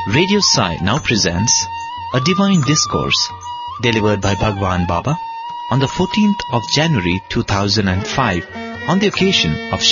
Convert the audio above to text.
Radio Sai now presents a divine discourse delivered by Bhagwan Baba on the 14th of January 2005 on the occasion of